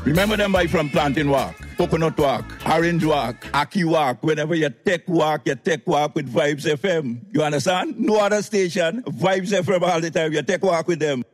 Remember them by from Plantain Walk, Coconut Walk, Orange Walk, Aki Walk. Whenever you take walk with Vibes FM. You understand? No other station. Vibes FM all the time. You take walk with them.